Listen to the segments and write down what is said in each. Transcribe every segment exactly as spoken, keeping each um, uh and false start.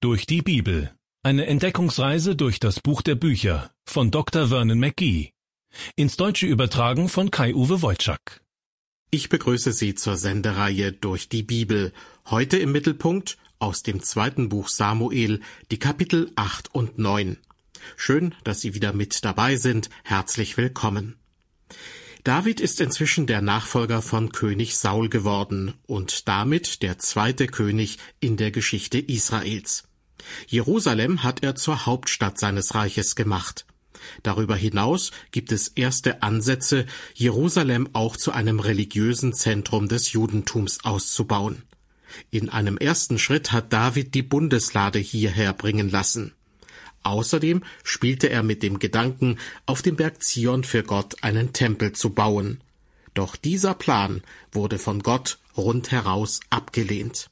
Durch die Bibel. Eine Entdeckungsreise durch das Buch der Bücher von Doktor Vernon McGee. Ins Deutsche übertragen von Kai-Uwe Wojczak. Ich begrüße Sie zur Sendereihe Durch die Bibel. Heute im Mittelpunkt aus dem zweiten Buch Samuel, die Kapitel acht und neun. Schön, dass Sie wieder mit dabei sind. Herzlich willkommen. David ist inzwischen der Nachfolger von König Saul geworden und damit der zweite König in der Geschichte Israels. Jerusalem hat er zur Hauptstadt seines Reiches gemacht. Darüber hinaus gibt es erste Ansätze, Jerusalem auch zu einem religiösen Zentrum des Judentums auszubauen. In einem ersten Schritt hat David die Bundeslade hierher bringen lassen. Außerdem spielte er mit dem Gedanken, auf dem Berg Zion für Gott einen Tempel zu bauen. Doch dieser Plan wurde von Gott rundheraus abgelehnt.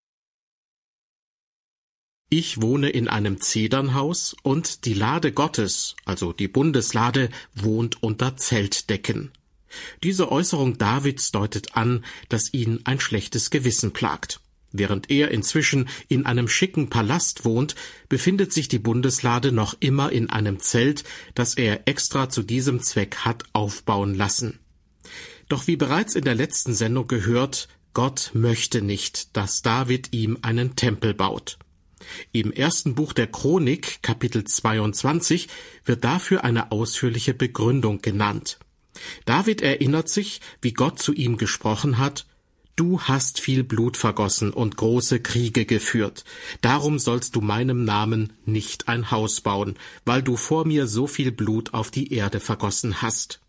Ich wohne in einem Zedernhaus und die Lade Gottes, also die Bundeslade, wohnt unter Zeltdecken. Diese Äußerung Davids deutet an, dass ihn ein schlechtes Gewissen plagt. Während er inzwischen in einem schicken Palast wohnt, befindet sich die Bundeslade noch immer in einem Zelt, das er extra zu diesem Zweck hat aufbauen lassen. Doch wie bereits in der letzten Sendung gehört, Gott möchte nicht, dass David ihm einen Tempel baut. Im ersten Buch der Chronik, Kapitel zweiundzwanzig, wird dafür eine ausführliche Begründung genannt. David erinnert sich, wie Gott zu ihm gesprochen hat: Du hast viel Blut vergossen und große Kriege geführt. Darum sollst du meinem Namen nicht ein Haus bauen, weil du vor mir so viel Blut auf die Erde vergossen hast.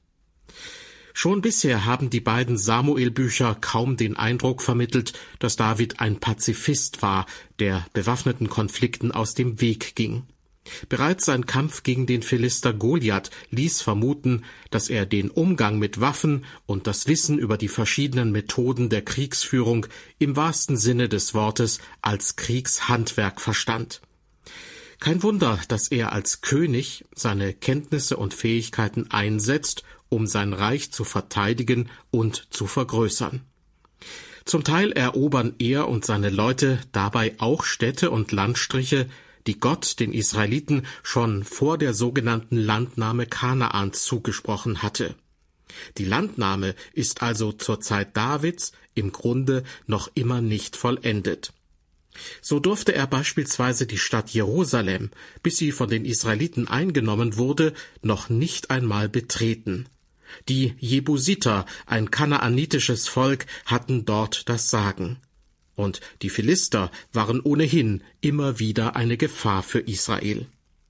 Schon bisher haben die beiden Samuel-Bücher kaum den Eindruck vermittelt, dass David ein Pazifist war, der bewaffneten Konflikten aus dem Weg ging. Bereits sein Kampf gegen den Philister Goliath ließ vermuten, dass er den Umgang mit Waffen und das Wissen über die verschiedenen Methoden der Kriegsführung im wahrsten Sinne des Wortes als Kriegshandwerk verstand. Kein Wunder, dass er als König seine Kenntnisse und Fähigkeiten einsetzt, um sein Reich zu verteidigen und zu vergrößern. Zum Teil erobern er und seine Leute dabei auch Städte und Landstriche, die Gott den Israeliten schon vor der sogenannten Landnahme Kanaans zugesprochen hatte. Die Landnahme ist also zur Zeit Davids im Grunde noch immer nicht vollendet. So durfte er beispielsweise die Stadt Jerusalem, bis sie von den Israeliten eingenommen wurde, noch nicht einmal betreten. Die Jebusiter, ein kanaanitisches Volk, hatten dort das Sagen. Und die Philister waren ohnehin immer wieder eine Gefahr für Israel.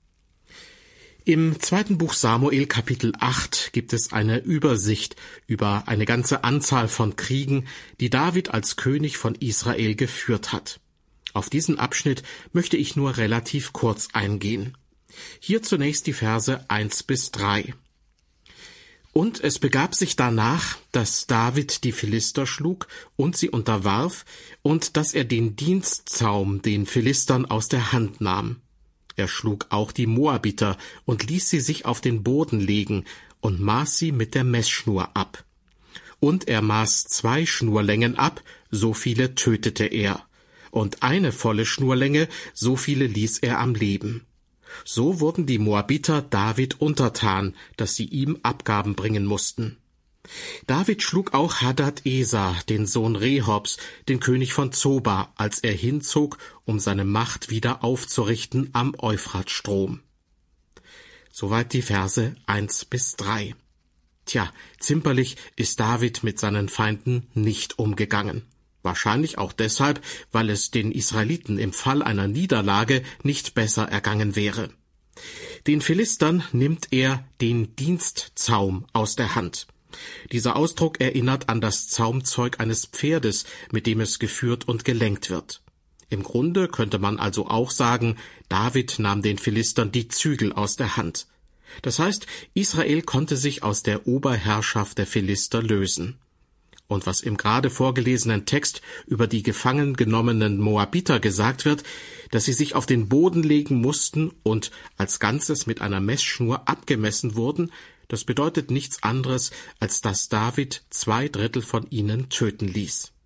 Im zweiten Buch Samuel, Kapitel acht, gibt es eine Übersicht über eine ganze Anzahl von Kriegen, die David als König von Israel geführt hat. Auf diesen Abschnitt möchte ich nur relativ kurz eingehen. Hier zunächst die Verse eins bis drei. Und es begab sich danach, dass David die Philister schlug und sie unterwarf, und dass er den Dienstzaum den Philistern aus der Hand nahm. Er schlug auch die Moabiter und ließ sie sich auf den Boden legen und maß sie mit der Messschnur ab. Und er maß zwei Schnurlängen ab, so viele tötete er. Und eine volle Schnurlänge, so viele ließ er am Leben. So wurden die Moabiter David untertan, dass sie ihm Abgaben bringen mussten. David schlug auch Hadad-Eser, den Sohn Rehobs, den König von Zoba, als er hinzog, um seine Macht wieder aufzurichten am Euphratstrom. Soweit die Verse eins bis drei. Tja, zimperlich ist David mit seinen Feinden nicht umgegangen. Wahrscheinlich auch deshalb, weil es den Israeliten im Fall einer Niederlage nicht besser ergangen wäre. Den Philistern nimmt er den Dienstzaum aus der Hand. Dieser Ausdruck erinnert an das Zaumzeug eines Pferdes, mit dem es geführt und gelenkt wird. Im Grunde könnte man also auch sagen, David nahm den Philistern die Zügel aus der Hand. Das heißt, Israel konnte sich aus der Oberherrschaft der Philister lösen. Und was im gerade vorgelesenen Text über die gefangen genommenen Moabiter gesagt wird, dass sie sich auf den Boden legen mussten und als Ganzes mit einer Messschnur abgemessen wurden, das bedeutet nichts anderes, als dass David zwei Drittel von ihnen töten ließ.